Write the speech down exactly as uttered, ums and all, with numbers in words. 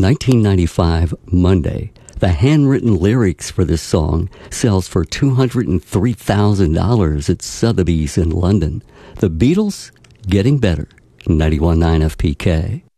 nineteen ninety-five, Monday. The handwritten lyrics for this song sells for two hundred three thousand dollars at Sotheby's in London. The Beatles, Getting Better, ninety-one point nine F P K.